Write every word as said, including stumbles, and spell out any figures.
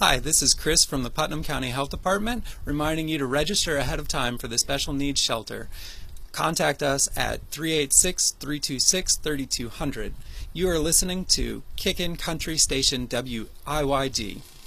Hi, this is Chris from the Putnam County Health Department reminding you to register ahead of time for the Special Needs Shelter. Contact us at three eight six, three two six, three two zero zero. You are listening to Kickin' Country Station W I Y D.